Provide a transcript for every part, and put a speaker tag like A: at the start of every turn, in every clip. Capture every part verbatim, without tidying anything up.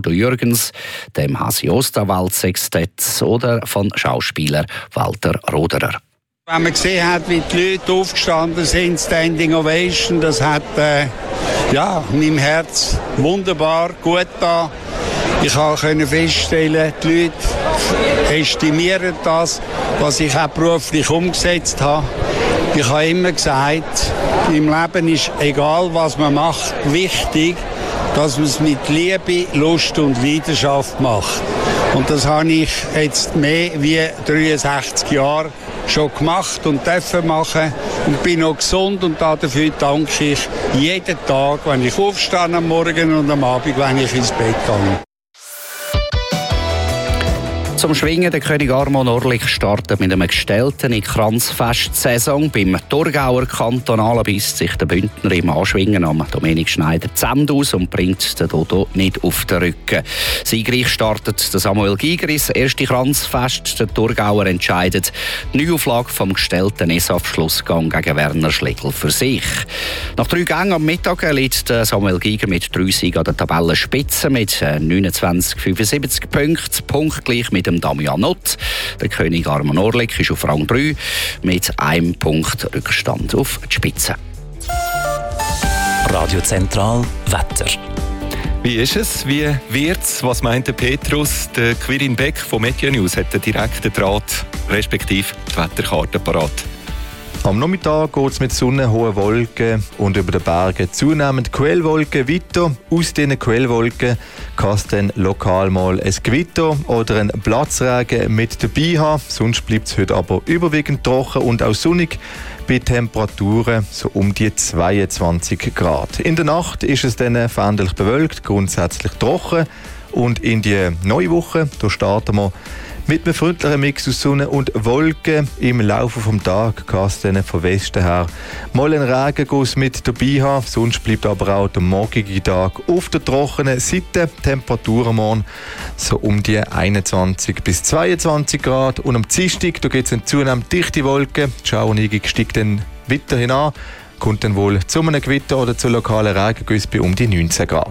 A: Udo Jürgens, dem Hasi Osterwald Sextett oder von Schauspieler Walter Roderer.
B: Wenn man gesehen hat, wie die Leute aufgestanden sind, Standing Ovation, das hat äh, ja, meinem Herz wunderbar gut getan. Ich konnte feststellen, die Leute estimieren das, was ich auch beruflich umgesetzt habe. Ich habe immer gesagt, im Leben ist, egal was man macht, wichtig, dass man es mit Liebe, Lust und Leidenschaft macht. Und das habe ich jetzt mehr wie dreiundsechzig Jahre schon gemacht und dürfen machen und bin noch gesund und dafür danke ich jeden Tag, wenn ich aufstehe am Morgen und am Abend, wenn ich ins Bett gehe.
A: Zum Schwingen, der König Armon Orlik startet mit einem gestellten in Kranzfest-Saison. Beim Thurgauer Kantonalen bisst sich der Bündner im Anschwingen am Dominik Schneider die Zähne aus und bringt den Dodo nicht auf den Rücken. Siegreich startet der Samuel Gigeris, erste Kranzfest. Der Thurgauer entscheidet die Neuauflage vom gestellten E S A F-Schlussgang gegen Werner Schlegel für sich. Nach drei Gängen am Mittag liegt der Samuel Giger mit drei Siegen an der Tabellenspitze mit neunundzwanzig fünfundsiebzig Punkten, punktgleich mit dem Damian Nott. Der König Armon Orlik ist auf Rang drei mit einem Punkt Rückstand auf die Spitze.
C: Radio Zentral Wetter.
D: Wie ist es? Wie wird's? Was meint der Petrus? Der Quirin Beck von Meteo News hat den direkten Draht, respektive die Wetterkarte parat.
E: Am Nachmittag geht es mit Sonne, hohen Wolken und über den Bergen zunehmend Quellwolken weiter. Aus diesen Quellwolken kann es dann lokal mal ein Gewitter oder ein Platzregen mit dabei haben. Sonst bleibt es heute aber überwiegend trocken und auch sonnig bei Temperaturen so um die zweiundzwanzig Grad. In der Nacht ist es dann veränderlich bewölkt, grundsätzlich trocken. Und in die neue Woche, da starten wir mit einem freundlichen Mix aus Sonne und Wolken. Im Laufe des Tages kann es dann von Westen her mal einen Regenguss mit dabei haben. Sonst bleibt aber auch der morgige Tag auf der trockenen Seite. Temperaturen morgen so um die einundzwanzig bis zweiundzwanzig Grad. Und am Dienstag gibt es zunehmend dichte Wolken. Die Schauerneigung steigt dann weiterhin an. Kommt dann wohl zu einem Gewitter oder zu lokalen Regengüssen bei um die neunzehn Grad.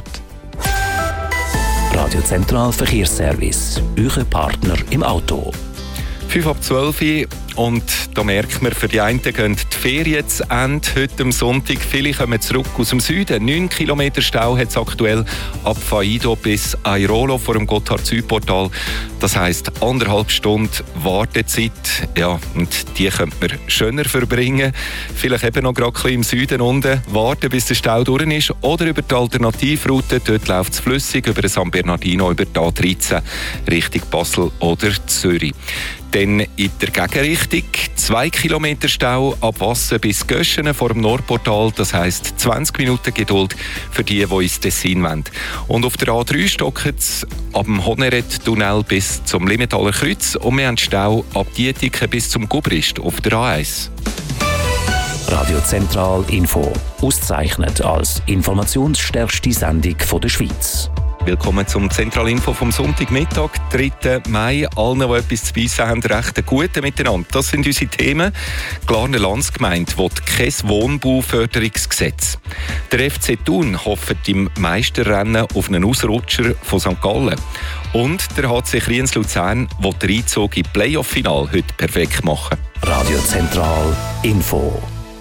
C: Radio Zentral Verkehrsservice, euer Partner im Auto.
D: fünf ab zwölf und da merkt man, für die einen gehen die Ferien zu Ende. Heute am Sonntag, viele kommen zurück aus dem Süden. neun Kilometer Stau hat es aktuell ab Faido bis Airolo vor dem Gotthard-Südportal. Das heisst, anderthalb Stunden Wartezeit. Ja, und die könnte man schöner verbringen. Vielleicht eben noch gerade ein bisschen im Süden unten warten, bis der Stau durch ist. Oder über die Alternativroute, dort läuft es flüssig, über den San Bernardino, über die A dreizehn Richtung Basel oder Zürich. Dann in der Gegenrichtung zwei Kilometer Stau ab Wassen bis Göschenen vor dem Nordportal. Das heisst zwanzig Minuten Geduld für die, die ins Tessin wollen. Und auf der A drei stockt es ab dem Honeret-Tunnel bis zum Limmetaler Kreuz. Und wir haben Stau ab Dietiken bis zum Gubrist auf der A eins.
C: Radio Zentral Info. Ausgezeichnet als informationsstärkste Sendung der Schweiz.
D: Willkommen zum Zentralinfo vom Sonntagmittag, dritten Mai. Allen, die etwas zu beißen haben, recht einen guten Miteinander. Das sind unsere Themen. Die Glarner Landsgemeinde will kein Wohnbauförderungsgesetz. Der F C Thun hofft im Meisterrennen auf einen Ausrutscher von Sankt Gallen. Und der H C Kriens-Luzern will den Einzug im Playoff-Final heute perfekt machen.
C: Radio Zentral Info.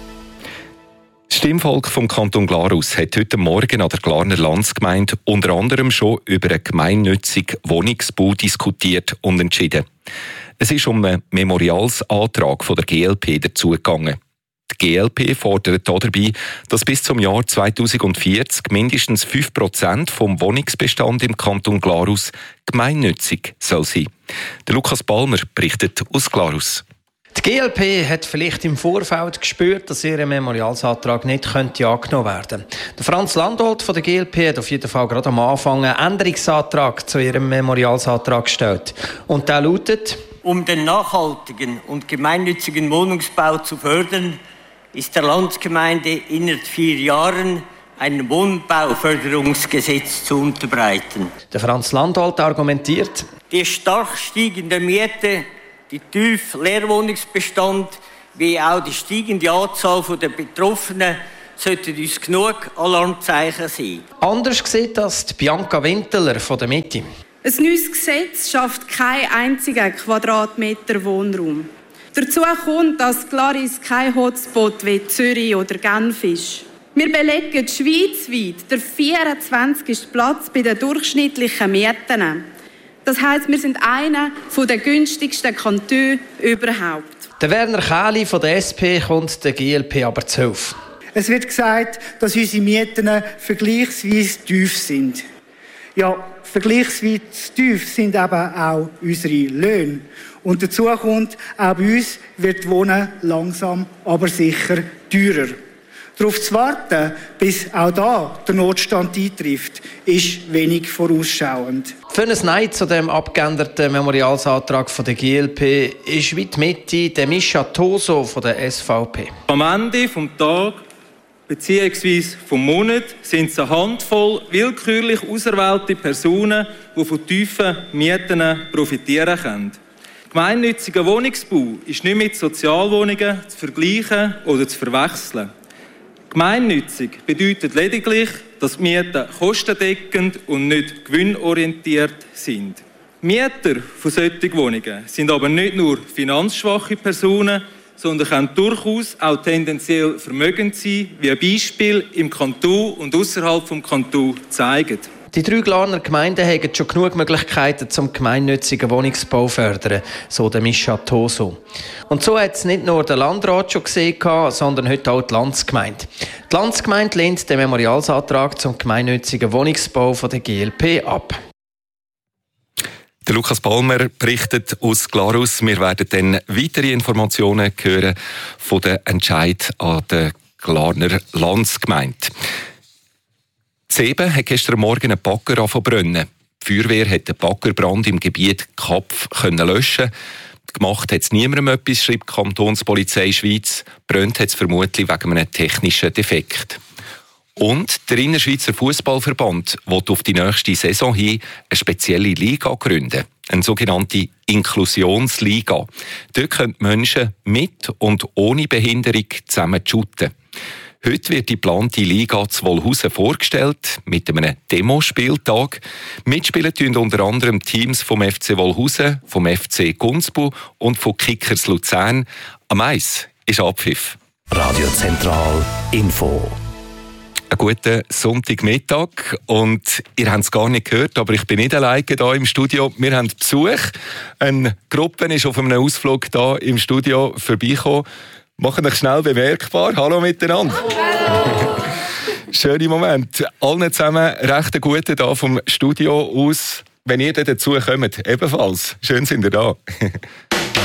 D: Das Stimmvolk vom Kanton Glarus hat heute Morgen an der Glarner Landsgemeinde unter anderem schon über einen gemeinnützigen Wohnungsbau diskutiert und entschieden. Es ist um einen Memorialsantrag von der G L P dazugegangen. Die G L P fordert dabei, dass bis zum Jahr zweitausendvierzig mindestens fünf Prozent vom Wohnungsbestand im Kanton Glarus gemeinnützig soll sein. Der Lukas Balmer berichtet aus Glarus.
F: Die G L P hat vielleicht im Vorfeld gespürt, dass ihr Memorialsantrag nicht könnte angenommen werden könnte. Der Franz Landolt von der G L P hat auf jeden Fall gerade am Anfang einen Änderungsantrag zu ihrem Memorialsantrag gestellt. Und der lautet:
G: Um den nachhaltigen und gemeinnützigen Wohnungsbau zu fördern, ist der Landsgemeinde innerhalb vier Jahren ein Wohnbauförderungsgesetz zu unterbreiten.
F: Der Franz Landolt argumentiert:
G: Die stark steigende Miete, die tiefe Leerwohnungsbestand, wie auch die steigende Anzahl der Betroffenen sollten uns genug Alarmzeichen sein.
F: Anders sieht das die Bianca Winteler von der Mitte.
H: Ein neues Gesetz schafft keinen einzigen Quadratmeter Wohnraum. Dazu kommt, dass Glaris kein Hotspot wie Zürich oder Genf ist. Wir belegen schweizweit den vierundzwanzigsten Platz bei den durchschnittlichen Mieten. Das heisst, wir sind einer der günstigsten Kantone überhaupt.
F: Der Werner Kähli von der S P kommt der G L P aber zu Hilfe.
I: Es wird gesagt, dass unsere Mieten vergleichsweise tief sind. Ja, vergleichsweise tief sind eben auch unsere Löhne. Und dazu kommt, auch bei uns wird Wohnen langsam, aber sicher teurer. Darauf zu warten, bis auch da der Notstand eintrifft, ist wenig vorausschauend.
F: Für ein Nein zu dem abgeänderten Memorialsantrag von der G L P ist wie die Mitte der Mischa Toso von der S V P.
J: Am Ende des Tages bzw. vom Monat sind es eine Handvoll willkürlich auserwählte Personen, die von tiefen Mieten profitieren können. Gemeinnütziger Wohnungsbau ist nicht mit Sozialwohnungen zu vergleichen oder zu verwechseln. Gemeinnützig bedeutet lediglich, dass die Mieten kostendeckend und nicht gewinnorientiert sind. Mieter von solchen Wohnungen sind aber nicht nur finanzschwache Personen, sondern können durchaus auch tendenziell vermögend sein, wie ein Beispiel im Kanton und außerhalb des Kantons zeigt.
F: Die drei Glarner Gemeinden haben schon genug Möglichkeiten zum gemeinnützigen Wohnungsbau zu fördern, so der Mischa Toso. Und so hat es nicht nur der Landrat schon gesehen, sondern heute auch die Landsgemeinde. Die Landsgemeinde lehnt den Memorialsantrag zum gemeinnützigen Wohnungsbau von der G L P ab.
D: Der Lukas Palmer berichtet aus Glarus. Wir werden dann weitere Informationen hören von den Entscheid an der Glarner Landsgemeinde. Zeben hat gestern Morgen einen Bagger angefangen zu brennen. Die Feuerwehr hat den Baggerbrand im Gebiet Kapf löschen. Gemacht hat es niemandem etwas, schreibt die Kantonspolizei Schweiz. Brennt hat es vermutlich wegen einem technischen Defekt. Und der Innerschweizer Fußballverband will auf die nächste Saison hin eine spezielle Liga gründen. Eine sogenannte Inklusionsliga. Dort können Menschen mit und ohne Behinderung zusammen shooten. Heute wird die geplante Liga zu Wolhusen vorgestellt, mit einem Demospieltag. Mitspielen tun unter anderem Teams vom F C Wolhusen, vom F C Gunzbu und von Kickers Luzern. Am Eis ist Abpfiff.
C: Radio Zentral Info.
D: Einen guten Sonntagmittag und ihr habt es gar nicht gehört, aber ich bin nicht alleine hier im Studio. Wir haben Besuch. Eine Gruppe ist auf einem Ausflug hier im Studio vorbeigekommen. Machen euch schnell bemerkbar. Hallo miteinander. Hallo. Schöner Moment. Allen zusammen recht einen guten Tag vom Studio aus. Wenn ihr dazu kommt, ebenfalls. Schön sind ihr da.